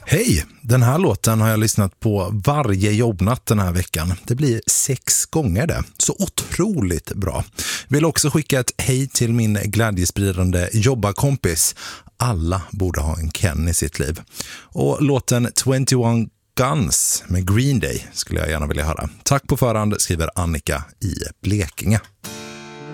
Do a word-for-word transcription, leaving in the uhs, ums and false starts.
Hej! Den här låten har jag lyssnat på varje jobbnatt den här veckan. Det blir sex gånger det. Så otroligt bra. Vill också skicka ett hej till min glädjespridande jobbarkompis. Alla borde ha en Ken i sitt liv. Och låten tjugoett Guns med Green Day skulle jag gärna vilja höra. Tack på förhand, skriver Annika i Blekinge.